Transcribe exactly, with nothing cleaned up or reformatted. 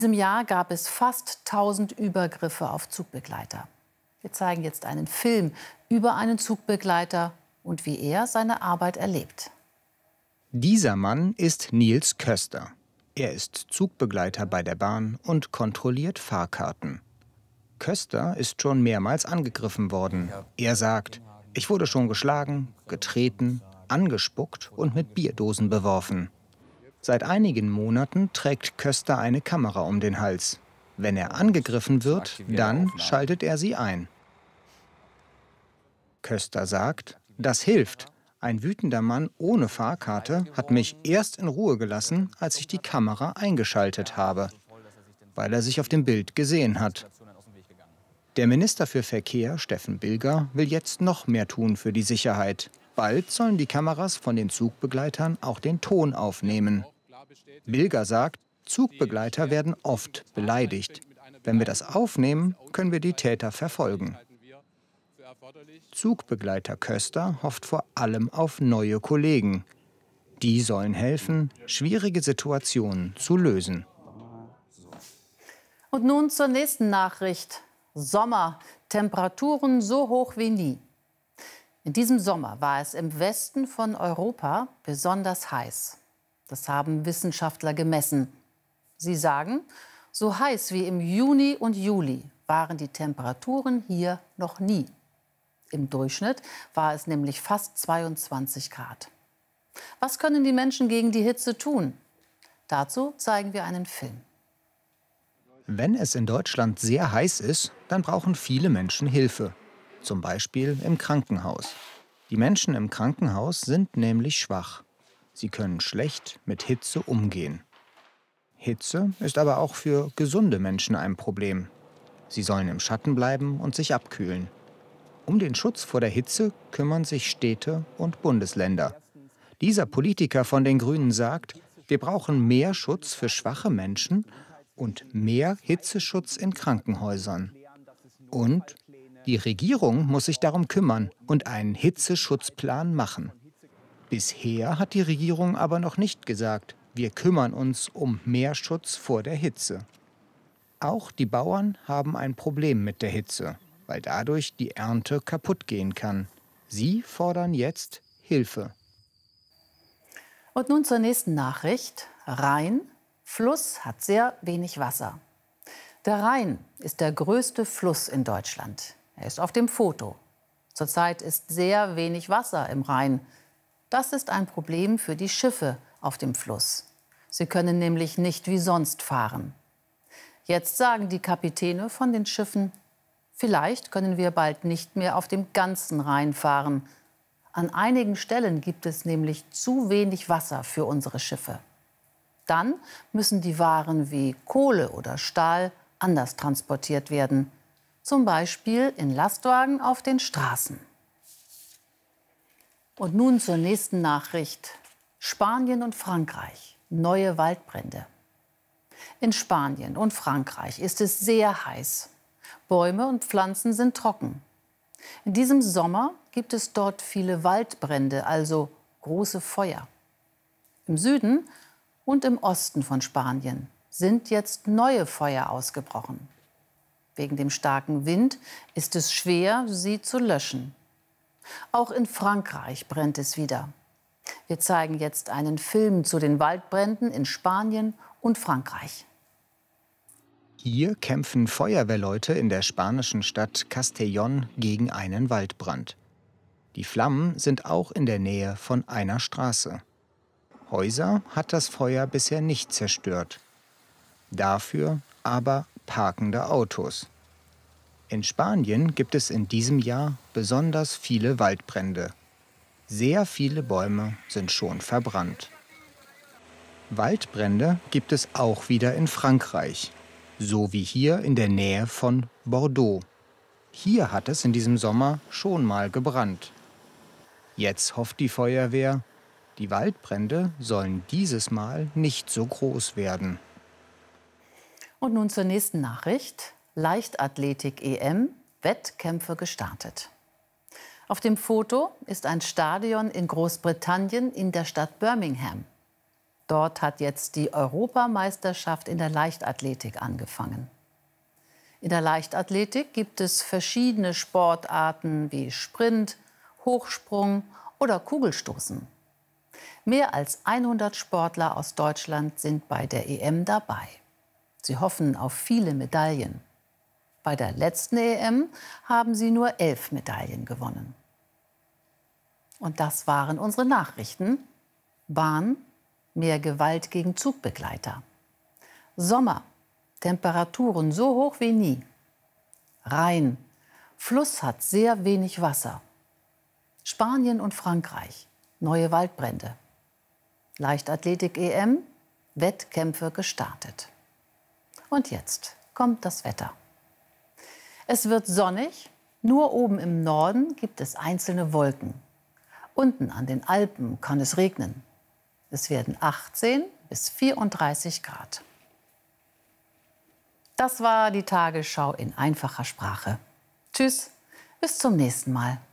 In diesem Jahr gab es fast tausend Übergriffe auf Zugbegleiter. Wir zeigen jetzt einen Film über einen Zugbegleiter und wie er seine Arbeit erlebt. Dieser Mann ist Nils Köster. Er ist Zugbegleiter bei der Bahn und kontrolliert Fahrkarten. Köster ist schon mehrmals angegriffen worden. Er sagt, ich wurde schon geschlagen, getreten, angespuckt und mit Bierdosen beworfen. Seit einigen Monaten trägt Köster eine Kamera um den Hals. Wenn er angegriffen wird, dann schaltet er sie ein. Köster sagt, das hilft. Ein wütender Mann ohne Fahrkarte hat mich erst in Ruhe gelassen, als ich die Kamera eingeschaltet habe, weil er sich auf dem Bild gesehen hat. Der Minister für Verkehr, Steffen Bilger, will jetzt noch mehr tun für die Sicherheit. Bald sollen die Kameras von den Zugbegleitern auch den Ton aufnehmen. Bilger sagt, Zugbegleiter werden oft beleidigt. Wenn wir das aufnehmen, können wir die Täter verfolgen. Zugbegleiter Köster hofft vor allem auf neue Kollegen. Die sollen helfen, schwierige Situationen zu lösen. Und nun zur nächsten Nachricht. Sommer, Temperaturen so hoch wie nie. In diesem Sommer war es im Westen von Europa besonders heiß. Das haben Wissenschaftler gemessen. Sie sagen, so heiß wie im Juni und Juli waren die Temperaturen hier noch nie. Im Durchschnitt war es nämlich fast zweiundzwanzig Grad. Was können die Menschen gegen die Hitze tun? Dazu zeigen wir einen Film. Wenn es in Deutschland sehr heiß ist, dann brauchen viele Menschen Hilfe. Zum Beispiel im Krankenhaus. Die Menschen im Krankenhaus sind nämlich schwach. Sie können schlecht mit Hitze umgehen. Hitze ist aber auch für gesunde Menschen ein Problem. Sie sollen im Schatten bleiben und sich abkühlen. Um den Schutz vor der Hitze kümmern sich Städte und Bundesländer. Dieser Politiker von den Grünen sagt, wir brauchen mehr Schutz für schwache Menschen und mehr Hitzeschutz in Krankenhäusern. Und die Regierung muss sich darum kümmern und einen Hitzeschutzplan machen. Bisher hat die Regierung aber noch nicht gesagt, wir kümmern uns um mehr Schutz vor der Hitze. Auch die Bauern haben ein Problem mit der Hitze, weil dadurch die Ernte kaputt gehen kann. Sie fordern jetzt Hilfe. Und nun zur nächsten Nachricht. Rhein, Fluss hat sehr wenig Wasser. Der Rhein ist der größte Fluss in Deutschland. Er ist auf dem Foto. Zurzeit ist sehr wenig Wasser im Rhein. Das ist ein Problem für die Schiffe auf dem Fluss. Sie können nämlich nicht wie sonst fahren. Jetzt sagen die Kapitäne von den Schiffen, vielleicht können wir bald nicht mehr auf dem ganzen Rhein fahren. An einigen Stellen gibt es nämlich zu wenig Wasser für unsere Schiffe. Dann müssen die Waren wie Kohle oder Stahl anders transportiert werden. Zum Beispiel in Lastwagen auf den Straßen. Und nun zur nächsten Nachricht. Spanien und Frankreich. Neue Waldbrände. In Spanien und Frankreich ist es sehr heiß. Bäume und Pflanzen sind trocken. In diesem Sommer gibt es dort viele Waldbrände, also große Feuer. Im Süden und im Osten von Spanien sind jetzt neue Feuer ausgebrochen. Wegen dem starken Wind ist es schwer, sie zu löschen. Auch in Frankreich brennt es wieder. Wir zeigen jetzt einen Film zu den Waldbränden in Spanien und Frankreich. Hier kämpfen Feuerwehrleute in der spanischen Stadt Castellón gegen einen Waldbrand. Die Flammen sind auch in der Nähe von einer Straße. Häuser hat das Feuer bisher nicht zerstört. Dafür aber parkende Autos. In Spanien gibt es in diesem Jahr besonders viele Waldbrände. Sehr viele Bäume sind schon verbrannt. Waldbrände gibt es auch wieder in Frankreich, so wie hier in der Nähe von Bordeaux. Hier hat es in diesem Sommer schon mal gebrannt. Jetzt hofft die Feuerwehr, die Waldbrände sollen dieses Mal nicht so groß werden. Und nun zur nächsten Nachricht. Leichtathletik-E M, Wettkämpfe gestartet. Auf dem Foto ist ein Stadion in Großbritannien in der Stadt Birmingham. Dort hat jetzt die Europameisterschaft in der Leichtathletik angefangen. In der Leichtathletik gibt es verschiedene Sportarten wie Sprint, Hochsprung oder Kugelstoßen. Mehr als hundert Sportler aus Deutschland sind bei der E M dabei. Sie hoffen auf viele Medaillen. Bei der letzten E M haben sie nur elf Medaillen gewonnen. Und das waren unsere Nachrichten. Bahn, mehr Gewalt gegen Zugbegleiter. Sommer, Temperaturen so hoch wie nie. Rhein, Fluss hat sehr wenig Wasser. Spanien und Frankreich, neue Waldbrände. Leichtathletik-E M, Wettkämpfe gestartet. Und jetzt kommt das Wetter. Es wird sonnig, nur oben im Norden gibt es einzelne Wolken. Unten an den Alpen kann es regnen. Es werden achtzehn bis vierunddreißig Grad. Das war die Tagesschau in einfacher Sprache. Tschüss, bis zum nächsten Mal.